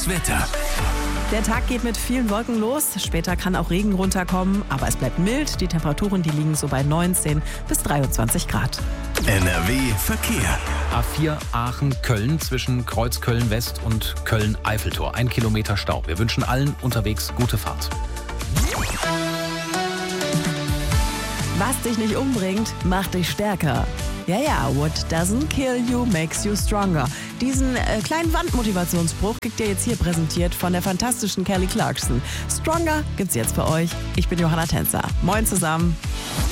Das Wetter. Der Tag geht mit vielen Wolken los. Später kann auch Regen runterkommen, aber es bleibt mild. Die Temperaturen, die liegen so bei 19 bis 23 Grad. NRW Verkehr. A4 Aachen-Köln zwischen Kreuzköln-West und Köln-Eiffeltor. 1 Kilometer Stau. Wir wünschen allen unterwegs gute Fahrt. Was dich nicht umbringt, macht dich stärker. Ja, what doesn't kill you makes you stronger. Diesen kleinen Wandmotivationsspruch kriegt ihr jetzt hier präsentiert von der fantastischen Kelly Clarkson. Stronger gibt's jetzt für euch. Ich bin Johanna Tänzer. Moin zusammen.